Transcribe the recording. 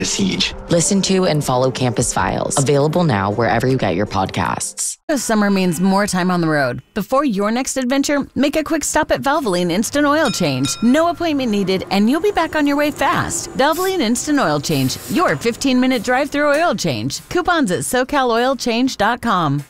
Siege. Listen to and follow Campus Files. Available now wherever you get your podcasts. Summer means more time on the road. Before your next adventure, make a quick stop at Valvoline Instant Oil Change. No appointment needed, and you'll be back on your way fast. Valvoline Instant Oil Change, your 15-minute drive-through oil change. Coupons at SoCalOilChange.com.